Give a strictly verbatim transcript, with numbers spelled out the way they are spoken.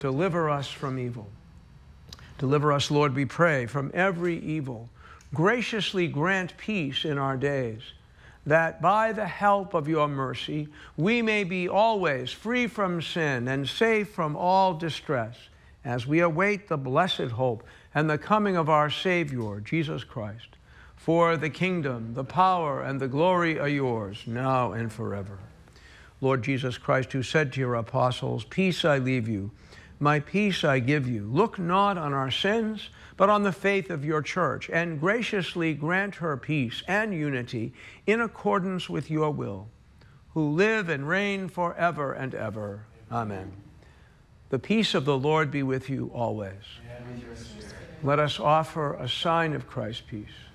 Deliver us from evil. Deliver us, Lord, we pray, from every evil. Graciously grant peace in our days, that by the help of your mercy we may be always free from sin and safe from all distress, as we await the blessed hope and the coming of our Savior, Jesus Christ. For the kingdom, the power, and the glory are yours, now and forever. Lord Jesus Christ, who said to your apostles, "Peace I leave you, my peace I give you. Look not on our sins, but on the faith of your church, and graciously grant her peace and unity in accordance with your will, who live and reign forever and ever. Amen. The peace of the Lord be with you always. And with your spirit. Let us offer a sign of Christ's peace.